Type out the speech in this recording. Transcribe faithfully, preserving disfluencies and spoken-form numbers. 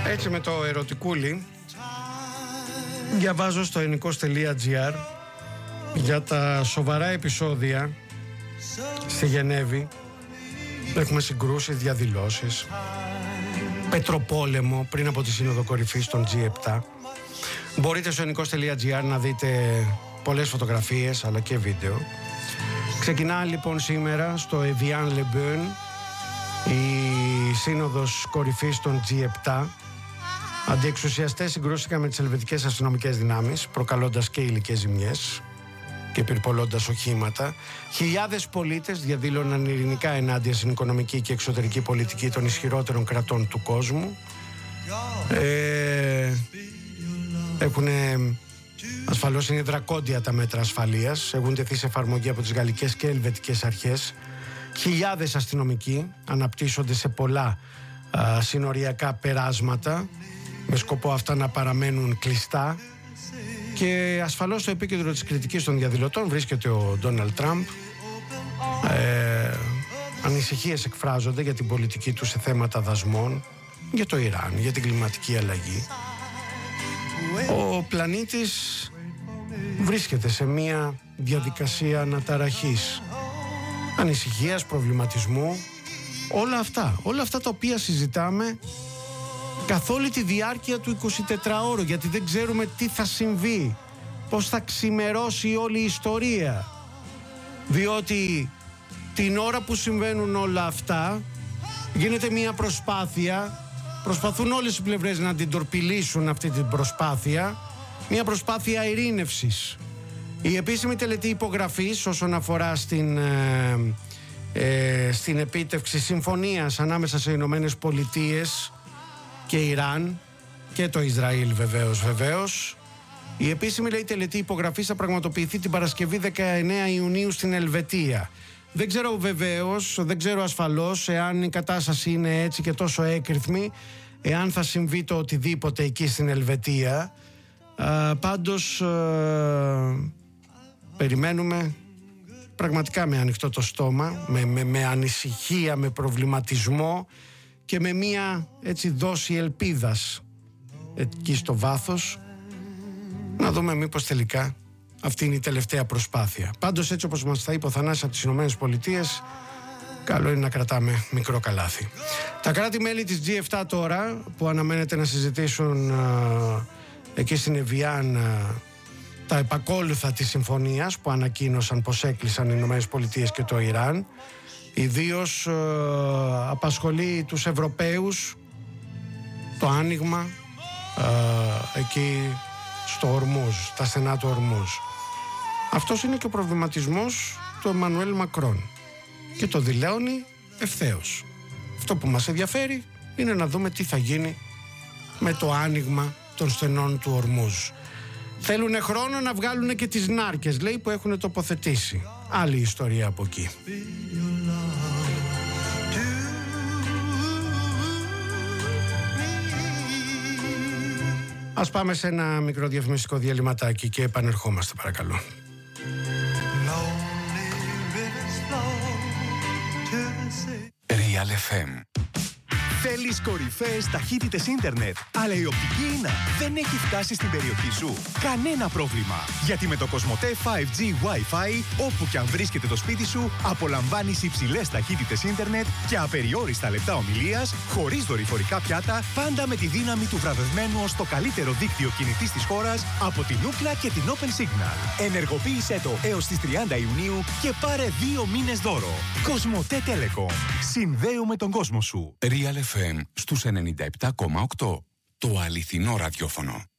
Έτσι με το ερωτικούλι διαβάζω στο ενικός τελεία τζι άρ για τα σοβαρά επεισόδια στη Γενέβη. Έχουμε συγκρούσεις, διαδηλώσεις, πετροπόλεμο πριν από τη Σύνοδο Κορυφής των τζι επτά. Μπορείτε στο ενικός τελεία τζι άρ να δείτε πολλές φωτογραφίες αλλά και βίντεο. Ξεκινά λοιπόν σήμερα στο Evian Le Bon η Σύνοδος Κορυφής των τζι επτά. Αντιεξουσιαστές συγκρούστηκαν με τις ελβετικές αστυνομικές δυνάμεις, προκαλώντας και υλικές ζημιές και πυρπολώντας οχήματα. Χιλιάδες πολίτες διαδήλωναν ειρηνικά ενάντια στην οικονομική και εξωτερική πολιτική των ισχυρότερων κρατών του κόσμου. Ε, έχουν ασφαλώς είναι δρακόντια τα μέτρα ασφαλείας. Έχουν τεθεί σε εφαρμογή από τις γαλλικές και ελβετικές αρχές. Χιλιάδες αστυνομικοί αναπτύσσονται σε πολλά α, συνοριακά περάσματα με σκοπό αυτά να παραμένουν κλειστά. Και ασφαλώς στο επίκεντρο της κριτικής των διαδηλωτών βρίσκεται ο Ντόναλντ Τραμπ. Ε, ανησυχίες εκφράζονται για την πολιτική του σε θέματα δασμών, για το Ιράν, για την κλιματική αλλαγή. Ο πλανήτης βρίσκεται σε μια διαδικασία αναταραχής, ανησυχίας, προβληματισμού. Όλα αυτά, όλα αυτά τα οποία συζητάμε καθ' όλη τη διάρκεια του εικοσιτετράωρου, γιατί δεν ξέρουμε τι θα συμβεί, πώς θα ξημερώσει όλη η ιστορία. Διότι την ώρα που συμβαίνουν όλα αυτά γίνεται μια προσπάθεια, προσπαθούν όλες οι πλευρές να την τορπιλήσουν αυτή την προσπάθεια, μια προσπάθεια ειρήνευσης. Η επίσημη τελετή υπογραφής όσον αφορά στην, ε, ε, στην επίτευξη συμφωνίας ανάμεσα σε Ηνωμένες Πολιτείες και Ιράν και το Ισραήλ βεβαίως βεβαίως. Η επίσημη λέει τελετή υπογραφής θα πραγματοποιηθεί την Παρασκευή δεκαεννέα Ιουνίου στην Ελβετία. Δεν ξέρω βεβαίως, δεν ξέρω ασφαλώς εάν η κατάσταση είναι έτσι και τόσο έκρηθμη, εάν θα συμβεί το οτιδήποτε εκεί στην Ελβετία. Α, πάντως α, περιμένουμε πραγματικά με ανοιχτό το στόμα, με, με, με ανησυχία, με προβληματισμό και με μία έτσι δόση ελπίδας εκεί στο βάθος, να δούμε μήπως τελικά αυτή είναι η τελευταία προσπάθεια. Πάντως, έτσι όπως μας τα είπε ο Θανάσης από τις Ηνωμένες Πολιτείες, καλό είναι να κρατάμε μικρό καλάθι. Τα κράτη-μέλη της τζι επτά τώρα που αναμένεται να συζητήσουν α, εκεί στην Εβιάν α, τα επακόλουθα της συμφωνίας που ανακοίνωσαν πως έκλεισαν οι Ηνωμένες Πολιτείες και το Ιράν. Ιδίως ε, απασχολεί τους Ευρωπαίους το άνοιγμα ε, εκεί στο Ορμούζ, τα στενά του Ορμούζ. Αυτός είναι και ο προβληματισμός του Εμμανουέλ Μακρόν και το δηλώνει ευθέως. Αυτό που μας ενδιαφέρει είναι να δούμε τι θα γίνει με το άνοιγμα των στενών του Ορμούζ. Θέλουνε χρόνο να βγάλουν και τις νάρκες, λέει, που έχουν τοποθετήσει. Άλλη ιστορία από εκεί. Ας πάμε σε ένα μικρό διαφημιστικό διαλυματάκι και επανερχόμαστε παρακαλώ. Real εφ εμ. Θέλεις κορυφαίες ταχύτητες ίντερνετ, αλλά η οπτική ίνα δεν έχει φτάσει στην περιοχή σου? Κανένα πρόβλημα, γιατί με το Κοσμοτέ φάιβ τζι Wi-Fi, όπου και αν βρίσκεται το σπίτι σου, απολαμβάνεις υψηλές ταχύτητες ίντερνετ και απεριόριστα λεπτά ομιλίας, χωρίς δορυφορικά πιάτα, πάντα με τη δύναμη του βραβευμένου ως το καλύτερο δίκτυο κινητής της χώρας από την Ookla και την Open Signal. Ενεργοποίησέ το έως τις τριάντα Ιουνίου και πάρε δύο μήνες δώρο. Κοσμοτέ Telecom. Συνδέουμε τον κόσμο σου. Real εφ εμ στους ενενήντα επτά κόμμα οκτώ. Το αληθινό ραδιόφωνο.